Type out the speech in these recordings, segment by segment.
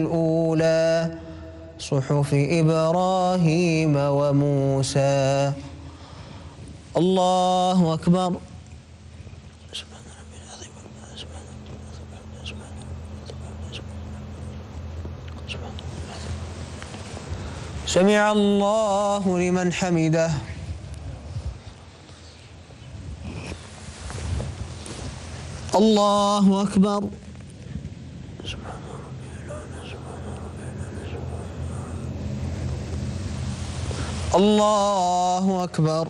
الأولى صحف إبراهيم وموسى. الله أكبر. سمع الله لمن حمده. الله أكبر. الله أكبر.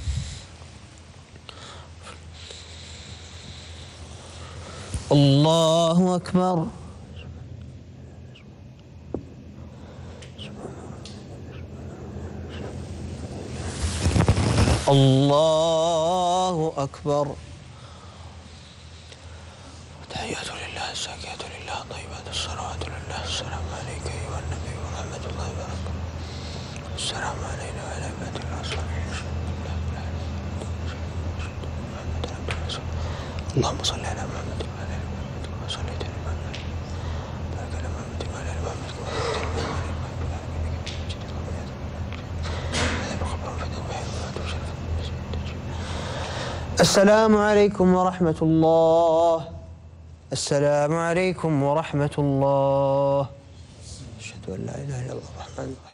الله أكبر. الله أكبر. التحيات لله الزاكيات لله طيبات الصلوات لله. السلام عليك أيها النبي ورحمة الله وبركاته. السلام علينا وعلى عباد الله الصالحين. اللهم صل على محمد وعلى ال محمد كما صليت على محمد بارك على محمد وعلى ال محمد كما باركت. السلام عليكم ورحمة الله. السلام عليكم ورحمة الله. أشهد أن لا إله إلا الله الرحمن الرحيم.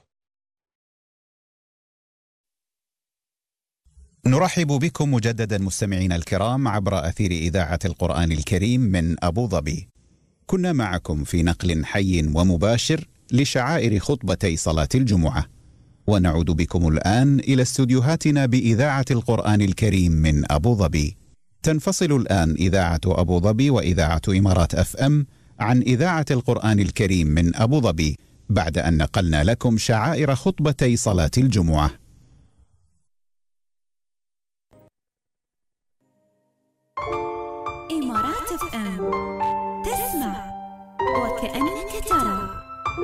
نرحب بكم مجددا مستمعينا الكرام عبر أثير إذاعة القرآن الكريم من أبو ظبي. كنا معكم في نقل حي ومباشر لشعائر خطبتي صلاة الجمعة، ونعود بكم الآن إلى استوديوهاتنا بإذاعة القرآن الكريم من أبو ظبي. تنفصل الآن إذاعة أبو ظبي وإذاعة إمارات FM عن إذاعة القرآن الكريم من أبو ظبي بعد أن نقلنا لكم شعائر خطبتي صلاة الجمعة. إمارات FM تسمع وكأنك ترى.